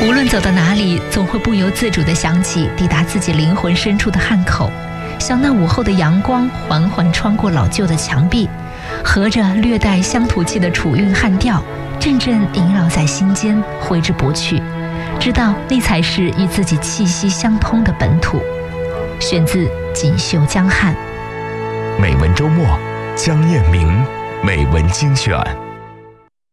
无论走到哪里，总会不由自主地想起抵达自己灵魂深处的汉口，像那午后的阳光缓缓穿过老旧的墙壁，合着略带乡土气的楚韵汉调，阵阵萦绕在心间，挥之不去，知道那才是与自己气息相通的本土。选自锦绣江汉。 美文周末，江燕明美文精选。